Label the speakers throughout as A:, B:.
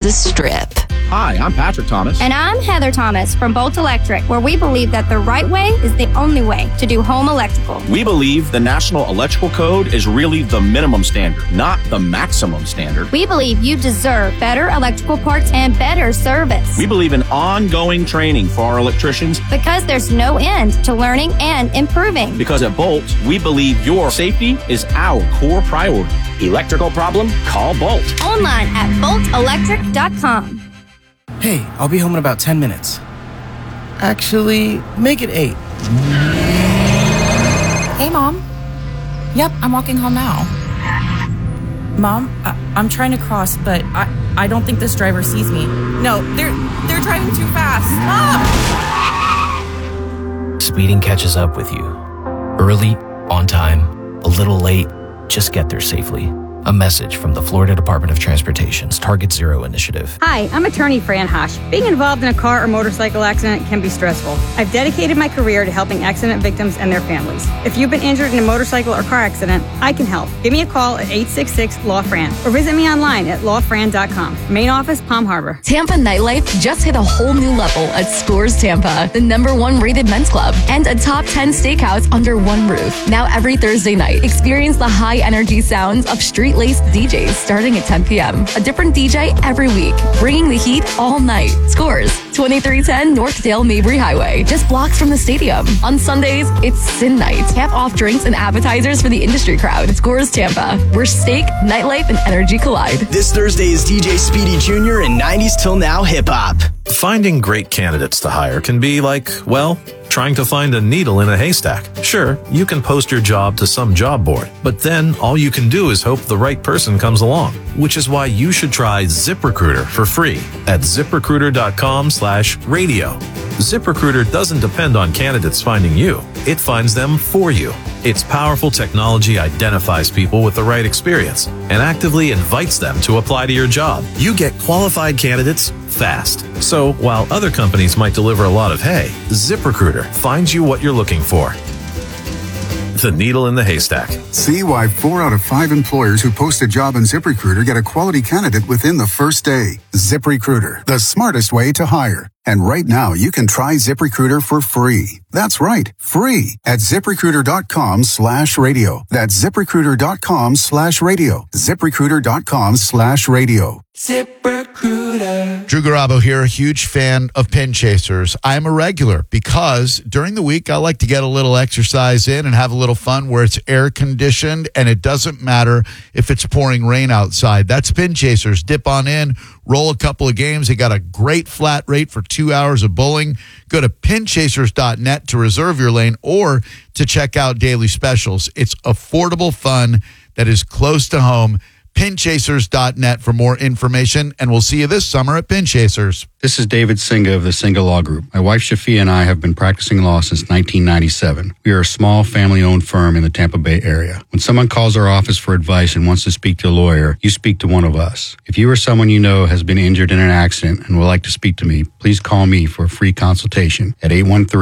A: the Strip.
B: Hi, I'm Patrick Thomas.
C: And I'm Heather Thomas from Bolt Electric, where we believe that the right way is the only way to do home electrical.
B: We believe the National Electrical Code is really the minimum standard, not the maximum standard.
C: We believe you deserve better electrical parts and better service.
B: We believe in ongoing training for our electricians.
C: Because there's no end to learning and improving.
B: Because at Bolt, we believe your safety is our core priority. Electrical problem? Call Bolt.
C: Online at boltelectric.com.
D: Hey, I'll be home in about 10 minutes. Actually, make it 8.
E: Hey, Mom. Yep, I'm walking home now. Mom, I'm trying to cross, but I don't think this driver sees me. No, they're driving too fast. Ah!
F: Speeding catches up with you. Early, on time, a little late, just get there safely. A message from the Florida Department of Transportation's Target Zero initiative.
G: Hi, I'm attorney Fran Hosh. Being involved in a car or motorcycle accident can be stressful. I've dedicated my career to helping accident victims and their families. If you've been injured in a motorcycle or car accident, I can help. Give me a call at 866-LAW-FRAN or visit me online at lawfran.com. Main office, Palm Harbor.
A: Tampa nightlife just hit a whole new level at Scores Tampa, the #1 rated men's club, and a top 10 steakhouse under one roof. Now every Thursday night, experience the high energy sounds of street-laced DJs starting at 10 p.m. A different DJ every week, bringing the heat all night. Scores, 2310 Northdale Mabry Highway, just blocks from the stadium. On Sundays, it's Sin Night. Half off drinks and appetizers for the industry crowd. Scores Tampa, where steak, nightlife, and energy collide.
H: This Thursday is DJ Speedy Jr. and 90s Till Now Hip Hop.
I: Finding great candidates to hire can be like, well, trying to find a needle in a haystack. Sure, you can post your job to some job board, but then all you can do is hope the right person comes along, which is why you should try ZipRecruiter for free at ZipRecruiter.com/radio. ZipRecruiter doesn't depend on candidates finding you. It finds them for you. Its powerful technology identifies people with the right experience and actively invites them to apply to your job. You get qualified candidates fast. So while other companies might deliver a lot of hay, ZipRecruiter finds you what you're looking for. The needle in the haystack.
J: See why 4 out of 5 employers who post a job on ZipRecruiter get a quality candidate within the first day. ZipRecruiter, the smartest way to hire. And right now, you can try ZipRecruiter for free. That's right, free at ZipRecruiter.com/radio. That's ZipRecruiter.com/radio. ZipRecruiter.com/radio.
K: ZipRecruiter. Drew Garabo here, a huge fan of Pin Chasers. I'm a regular because during the week I like to get a little exercise in and have a little fun where it's air conditioned and it doesn't matter if it's pouring rain outside. That's Pin Chasers. Dip on in, roll a couple of games. They got a great flat rate for 2 hours of bowling. Go to pinchasers.net to reserve your lane or to check out daily specials. It's affordable fun that is close to home. Pinchasers.net for more information, and we'll see you this summer at Pin Chasers.
L: This is David Singa of the Singa Law Group. My wife Shafia and I have been practicing law since 1997. We are a small family-owned firm in the Tampa Bay area. When someone calls our office for advice and wants to speak to a lawyer, you speak to one of us. If you or someone you know has been injured in an accident and would like to speak to me, please call me for a free consultation at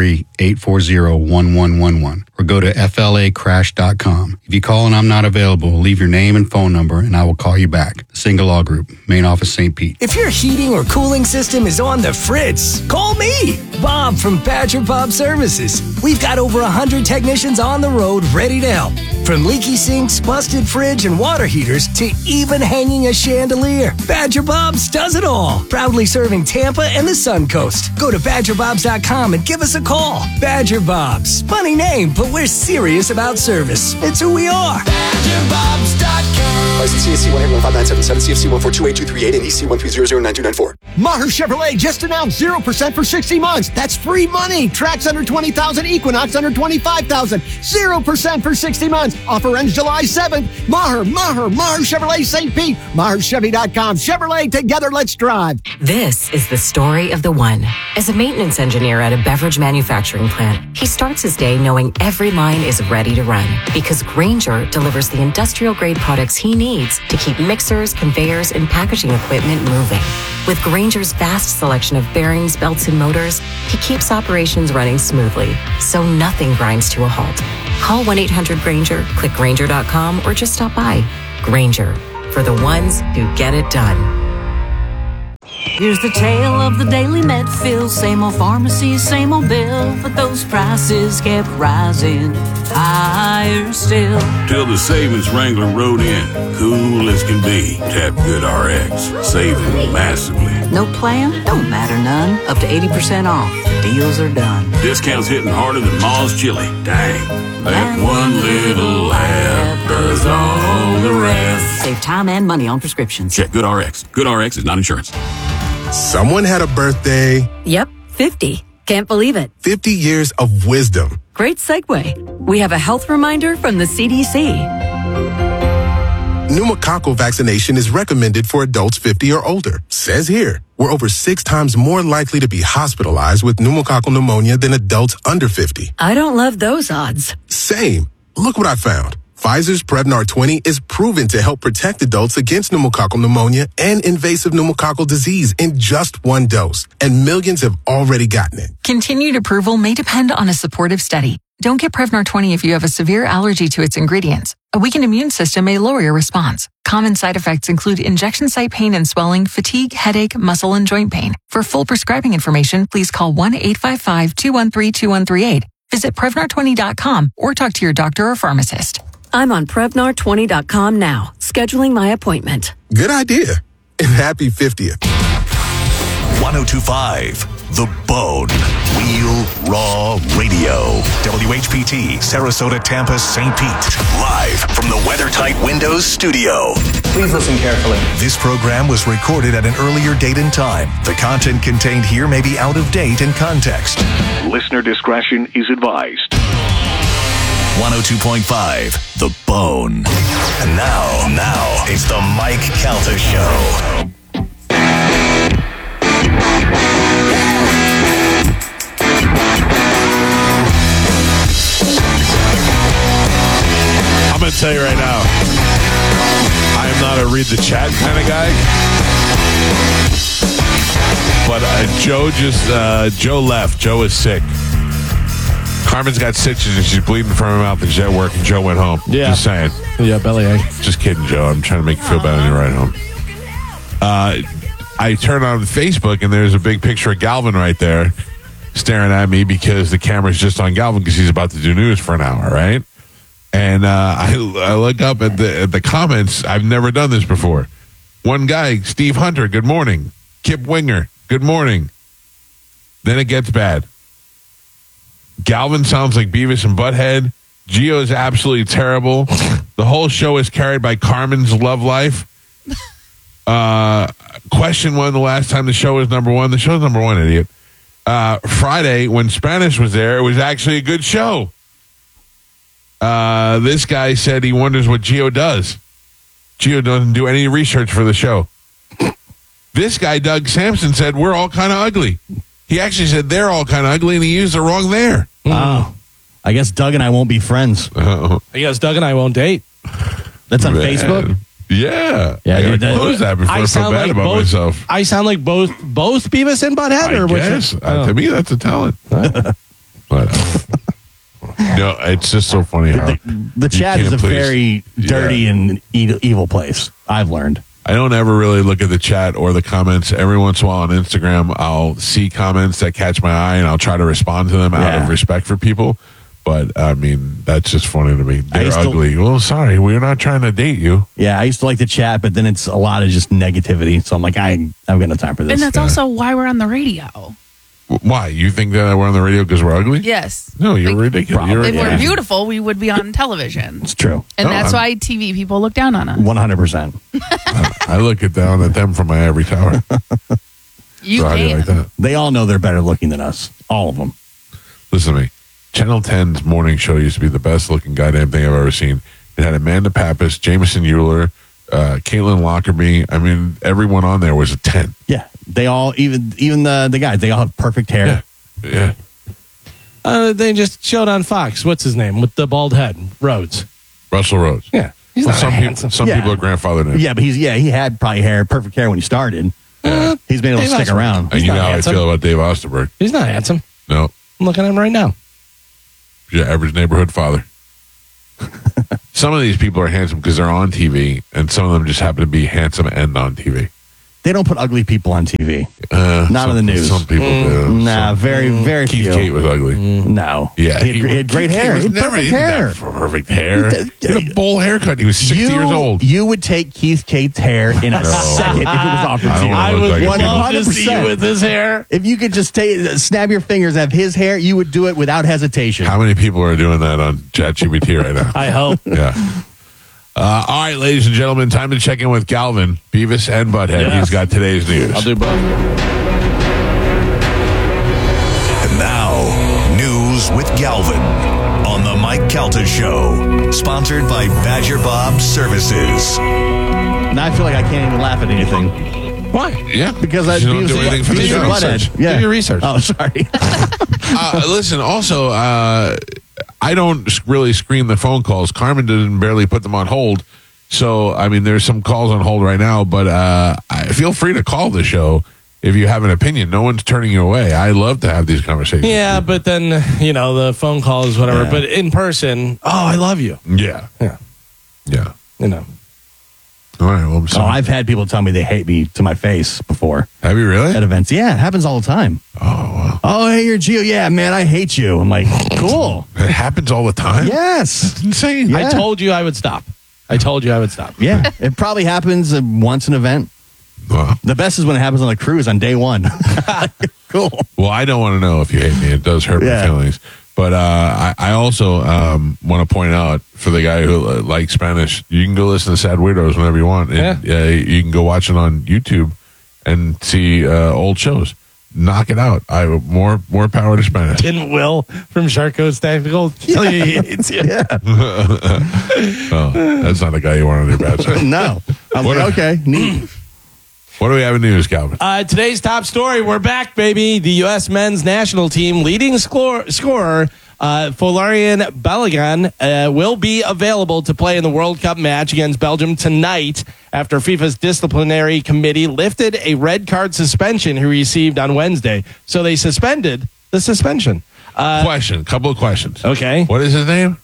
L: 813-840-1111 or go to flacrash.com. If you call and I'm not available, leave your name and phone number and I will call you back. The Singa Law Group, main office, St. Pete.
H: If your heating or cooling system is on the fritz, call me, Bob from Badger Bob Services. We've got over 100 technicians on the road ready to help. From leaky sinks, busted fridge, and water heaters to even hanging a chandelier, Badger Bob's does it all. Proudly serving Tampa and the Sun Coast. Go to BadgerBobs.com and give us a call. Badger Bob's. Funny name, but we're serious about service. It's who we are. BadgerBobs.com.
M: License CSC 11597, CFC 1428238, and EC 1300924.
N: Maher Chevrolet just announced 0% for 60 months. That's free money. Tracks under 20,000, Equinox under 25,000. 0% for 60 months. Offer ends July 7th. Maher Chevrolet St. Pete. MaherChevy.com. Chevrolet, together, let's drive.
O: This is the story of the one. As a maintenance engineer at a beverage manufacturing plant, he starts his day knowing every line is ready to run because Grainger delivers the industrial-grade products he needs to keep mixers, conveyors, and packaging equipment moving. With Grainger's vast selection of bearings, belts, and motors, he keeps operations running smoothly, so nothing grinds to a halt. Call 1-800-GRAINGER, click Grainger.com, or just stop by. Grainger, for the ones who get it done.
P: Here's the tale of the daily med fill. Same old pharmacy, same old bill. But those prices kept rising higher still.
Q: Till the savings wrangler rode in. Cool as can be. Tap GoodRx. Saving massively.
P: No plan? Don't matter none. Up to 80% off. Deals are done.
Q: Discounts hitting harder than Ma's chili. Dang. That one little app does all the rest.
P: Save time and money on prescriptions.
Q: Check GoodRx. GoodRx is not insurance.
R: Someone had a birthday.
S: Yep, 50. Can't believe it.
R: 50 years of wisdom.
S: Great segue. We have a health reminder from the CDC.
R: Pneumococcal vaccination is recommended for adults 50 or older. Says here, we're over 6 times more likely to be hospitalized with pneumococcal pneumonia than adults under 50.
S: I don't love those odds.
R: Same. Look what I found. Pfizer's Prevnar 20 is proven to help protect adults against pneumococcal pneumonia and invasive pneumococcal disease in just 1 dose. And millions have already gotten it.
T: Continued approval may depend on a supportive study. Don't get Prevnar 20 if you have a severe allergy to its ingredients. A weakened immune system may lower your response. Common side effects include injection site pain and swelling, fatigue, headache, muscle, and joint pain. For full prescribing information, please call 1-855-213-2138. Visit Prevnar20.com or talk to your doctor or pharmacist.
S: I'm on Prevnar20.com now, scheduling my appointment.
R: Good idea. And happy 50th.
U: 1025 The Bone. Real Raw Radio. WHPT, Sarasota, Tampa, St. Pete. Live from the WeatherTight Windows studio.
V: Please listen carefully.
U: This program was recorded at an earlier date and time. The content contained here may be out of date in context. Listener discretion is advised. 102.5 The Bone. And now, it's the Mike Calta Show.
W: I'm going to tell you right now, I am not a read the chat kind of guy. But Joe left. Joe is sick. Carmen's got stitches and she's bleeding from her mouth and she's at work and Joe went home.
X: Yeah.
W: Just saying.
X: Yeah, bellyache.
W: Just kidding, Joe. I'm trying to make you feel better on your ride home. I turn on Facebook and there's a big picture of Galvin right there staring at me because the camera's just on Galvin because he's about to do news for an hour, right? And I look up at the comments. I've never done this before. One guy, Steve Hunter, good morning. Kip Winger, good morning. Then it gets bad. Galvin sounds like Beavis and Butthead. Gio is absolutely terrible. The whole show is carried by Carmen's love life. Question one, the last time the show was number one. The show's number one, idiot. Friday, when Spanish was there, it was actually a good show. This guy said he wonders what Gio does. Gio doesn't do any research for the show. This guy, Doug Sampson, said we're all kind of ugly. He actually said they're all kind of ugly, and he used the wrong there.
X: Oh. I guess Doug and I won't be friends.
W: I
X: guess Doug and I won't date. That's on Facebook?
W: Yeah.
X: Yeah,
W: I
X: dude,
W: gotta close that before I feel bad about myself.
X: I sound like both Beavis and Butthead?
W: I guess. To me, that's a talent. But, no, it's just so funny how
X: the chat is a very dirty and evil place, I've learned.
W: I don't ever really look at the chat or the comments. Every once in a while on Instagram, I'll see comments that catch my eye, and I'll try to respond to them out of respect for people. But, I mean, that's just funny to me. They're ugly. Well, sorry, we're not trying to date you.
X: Yeah, I used to like the chat, but then it's a lot of just negativity. So I'm like, I've got no time for this.
E: And that's also why we're on the radio.
W: Why? You think that we're on the radio because we're ugly?
E: Yes.
W: No, you're ridiculous.
E: If we're beautiful, we would be on television.
X: It's true.
E: And that's why TV people look down on us.
X: 100%.
W: I look down at them from my ivory tower.
E: You can.
W: Like that?
X: They all know they're better looking than us. All of them.
W: Listen to me. Channel 10's morning show used to be the best looking goddamn thing I've ever seen. It had Amanda Pappas, Jameson Euler, Caitlin Lockerbie. I mean, everyone on there was a 10.
X: Yeah. They all, even the guys, they all have perfect hair.
W: Yeah.
X: They just showed on Fox. What's his name? With the bald head. Rhodes.
W: Russell Rhodes.
X: Yeah. He's not handsome.
W: Some people are grandfathered in.
X: Yeah, but he had probably perfect hair when he started. He's been able to stick around.
W: And you know how I feel about Dave Osterberg.
X: He's not handsome.
W: No.
X: I'm looking at him right now.
W: Your average neighborhood father. Some of these people are handsome because they're on TV, and some of them just happen to be handsome and on TV.
B: They don't put ugly people on TV. Not on the news.
W: Some people do.
B: Nah, very
W: Keith
B: few.
W: Kate was ugly.
B: No.
W: Yeah.
B: He had great hair. He had perfect hair.
W: Perfect hair. He had a bowl haircut. He was 60 years old.
B: You would take Keith Kate's hair in a second if it was offered to you.
W: I would love
X: to see you with his hair.
B: If you could just snap your fingers and have his hair, you would do it without hesitation.
W: How many people are doing that on ChatGPT right now?
X: I hope.
W: Yeah. All right, ladies and gentlemen, time to check in with Galvin, Beavis and Butthead.
X: Yes.
W: He's got today's news.
X: I'll do both.
U: And now, news with Galvin on the Mike Calta Show, sponsored by Badger Bob Services.
B: Now I feel like I can't even laugh at anything.
X: Why?
W: Yeah,
B: because I
W: you don't do anything for the show.
B: Yeah.
X: Do your research.
B: Oh, sorry.
W: Listen, also, I don't really screen the phone calls. Carmen doesn't barely put them on hold. So, I mean, there's some calls on hold right now, but I feel free to call the show if you have an opinion. No one's turning you away. I love to have these conversations.
X: Yeah, but then, the phone calls, whatever.
B: Yeah.
X: But in person, I love you.
W: Yeah.
X: Yeah.
W: Yeah. All right, well, I'm sorry.
B: I've had people tell me they hate me to my face before.
W: Have you really?
B: At events. Yeah, it happens all the time.
W: Oh, wow.
B: Oh, hey, you're Gio. Yeah, man, I hate you. I'm like, cool.
W: It happens all the time?
B: Yes.
W: That's insane.
B: Yeah.
X: I told you I would stop.
B: Yeah, it probably happens once an event.
W: Wow.
B: The best is when it happens on a cruise on day one. Cool.
W: Well, I don't want to know if you hate me. It does hurt my feelings. But I also want to point out for the guy who likes Spanish, you can go listen to Sad Weirdos whenever you want. And, you can go watch it on YouTube and see old shows. Knock it out. More power to Spanish.
X: Didn't Will from Sharko's Tactical tell you he hates you?
B: Yeah.
W: Oh, that's not the guy you want on your bad side.
B: No. I'm like, okay, neat.
W: What do we have in news, Calvin?
X: Today's top story, we're back, baby. The U.S. men's national team leading scorer, Folarin Balogun, will be available to play in the World Cup match against Belgium tonight after FIFA's disciplinary committee lifted a red card suspension he received on Wednesday. So they suspended the suspension.
W: Couple of questions.
X: Okay.
W: What is his name?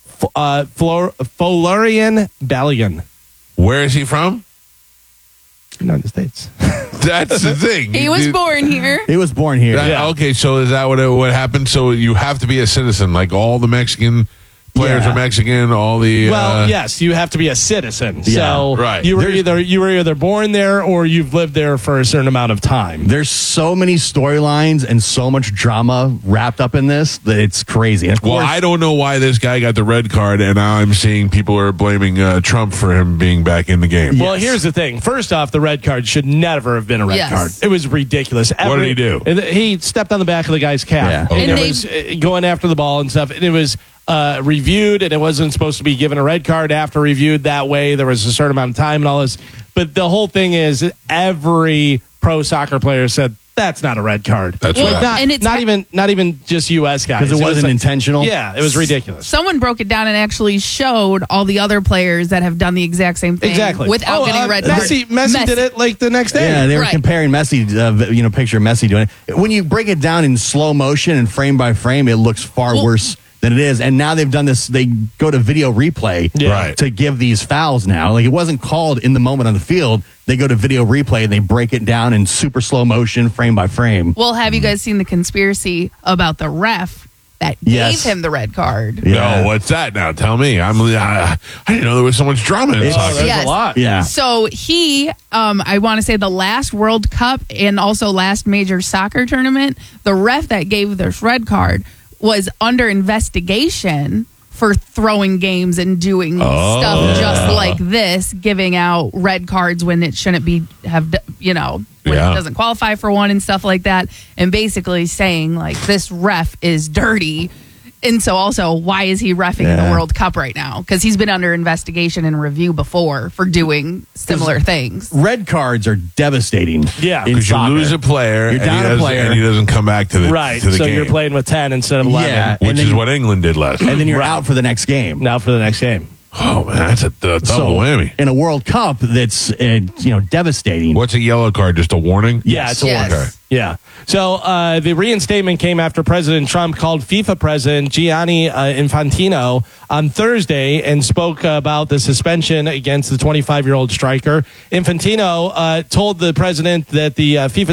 X: Folarin Balogun.
W: Where is he from?
X: United States.
W: That's the thing.
C: He was born here.
B: He was born here.
W: Okay, so is that what happened? So you have to be a citizen, like all the Mexican players are Mexican. All the
X: yes, you have to be a citizen.
B: Yeah,
X: so
W: right.
X: you were either born there or you've lived there for a certain amount of time.
B: There's so many storylines and so much drama wrapped up in this that it's crazy. And of course,
W: I don't know why this guy got the red card, and now I'm seeing people are blaming Trump for him being back in the game.
X: Well, here's the thing. First off, the red card should never have been a red card. It was ridiculous.
W: What did he do?
X: He stepped on the back of the guy's cap.
W: Yeah.
X: And it was going after the ball and stuff. And it was reviewed, and it wasn't supposed to be given a red card after reviewed that way. There was a certain amount of time and all this. But the whole thing is every pro soccer player said, that's not a red card.
W: That's right.
C: And it's
X: not even just U.S. guys.
B: because it wasn't intentional.
X: Yeah, it was ridiculous.
C: Someone broke it down and actually showed all the other players that have done the exact same thing without getting a red card.
X: Messi did it like the next day.
B: Yeah, they were comparing Messi, picture of Messi doing it. When you break it down in slow motion and frame by frame, it looks far worse than it is. And now they've done this. They go to video replay to give these fouls now. Like, it wasn't called in the moment on the field. They go to video replay and they break it down in super slow motion, frame by frame.
C: Well, have you guys seen the conspiracy about the ref that gave him the red card?
W: Yeah. No, what's that now? Tell me. I didn't know there was so much drama in soccer.
X: There's a lot.
B: Yeah.
C: So he, I want to say the last World Cup and also last major soccer tournament, the ref that gave this red card was under investigation for throwing games and doing stuff just like this, giving out red cards when it shouldn't be, when it doesn't qualify for one and stuff like that. And basically saying, like, this ref is dirty. And so also, why is he reffing the World Cup right now? Because he's been under investigation and review before for doing similar things.
B: Red cards are devastating.
W: Yeah, because you lose a player,
B: You're down a player,
W: and he doesn't come back to the to the
X: so
W: game.
X: You're playing with 10 instead of 11.
B: Yeah,
W: which is what England did last.
B: And then you're out for the next game.
X: Now for the next game.
W: Oh, man, that's a double whammy.
B: In a World Cup that's devastating.
W: What's a yellow card? Just a warning?
B: Yeah, it's a warning.
W: Okay.
X: Yeah. So the reinstatement came after President Trump called FIFA President Gianni Infantino on Thursday and spoke about the suspension against the 25-year-old striker. Infantino told the president that the FIFA